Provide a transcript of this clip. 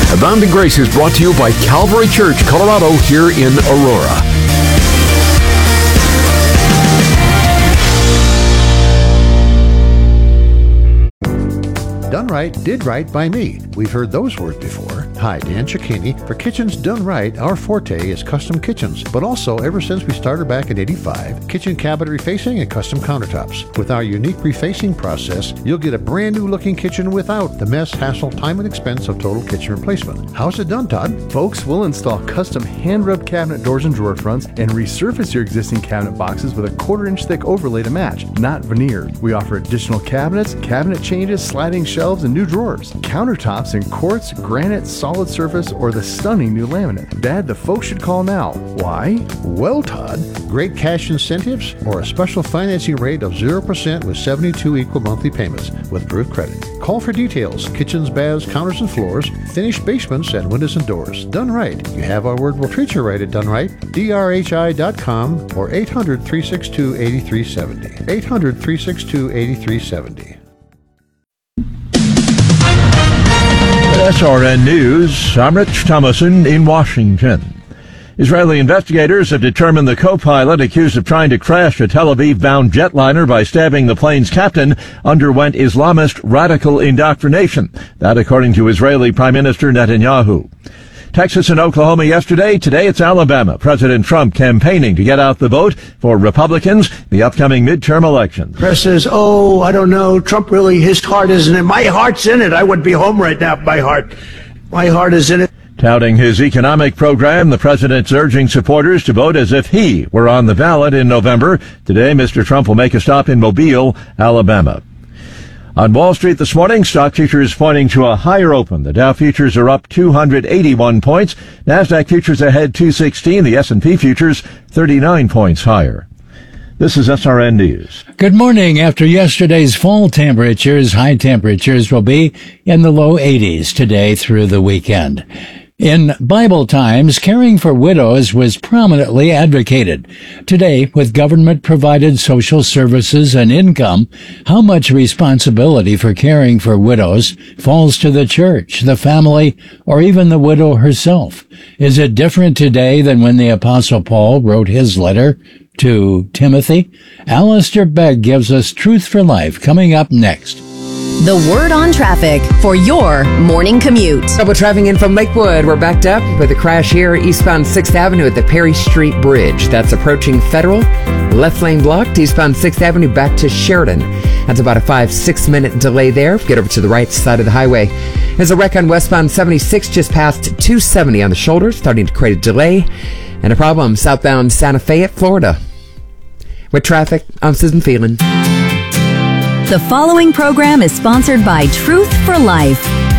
Abounding Grace is brought to you by Calvary Church, Colorado, here in Aurora. Done right, did right by me. We've heard those words before. Hi, Dan Cicchini. For Kitchens Done Right, our forte is custom kitchens, but also ever since we started back in '85, kitchen cabinet refacing and custom countertops. With our unique refacing process, you'll get a brand new looking kitchen without the mess, hassle, time, and expense of total kitchen replacement. How's it done, Todd? Folks, we'll install custom hand-rubbed cabinet doors and drawer fronts and resurface your existing cabinet boxes with a 1/4-inch thick overlay to match, not veneer. We offer additional cabinets, cabinet changes, sliding shelves, and new drawers. Countertops in quartz, granite, solid surface, or the stunning new laminate. Dad, the folks should call now. Why? Well, Todd, great cash incentives or a special financing rate of 0% with 72 equal monthly payments with approved credit. Call for details. Kitchens, baths, counters and floors, finished basements, and windows and doors. Done right. You have our word, we'll treat you right at Done Right. DRHI.com or 800-362-8370. 800-362-8370. SRN News, I'm Rich Thomason in Washington. Israeli investigators have determined the co-pilot accused of trying to crash a Tel Aviv-bound jetliner by stabbing the plane's captain underwent Islamist radical indoctrination. That according to Israeli Prime Minister Netanyahu. Texas and Oklahoma yesterday. Today it's Alabama. President Trump campaigning to get out the vote for Republicans in the upcoming midterm elections. Press says, oh, I don't know. Trump really, his heart isn't in it. My heart's in it. I would be home right now if my heart is in it. Touting his economic program, the president's urging supporters to vote as if he were on the ballot in November. Today, Mr. Trump will make a stop in Mobile, Alabama. On Wall Street this morning, stock futures pointing to a higher open. The Dow futures are up 281 points. NASDAQ futures ahead 216. The S&P futures 39 points higher. This is SRN News. Good morning. After yesterday's fall temperatures, high temperatures will be in the low 80s today through the weekend. In Bible times, caring for widows was prominently advocated. Today, with government-provided social services and income, how much responsibility for caring for widows falls to the church, the family, or even the widow herself? Is it different today than when the Apostle Paul wrote his letter to Timothy? Alistair Begg gives us Truth for Life coming up next. The Word on Traffic for your morning commute. Double traffic in from Lakewood. We're backed up with a crash here eastbound 6th Avenue at the Perry Street Bridge. That's approaching Federal. Left lane blocked eastbound 6th Avenue back to Sheridan. That's about a 5-6 minute delay there. Get over to the right side of the highway. There's a wreck on westbound 76 just past 270 on the shoulder, starting to create a delay. And a problem southbound Santa Fe at Florida. With traffic, I'm Susan Phelan. The following program is sponsored by Truth for Life.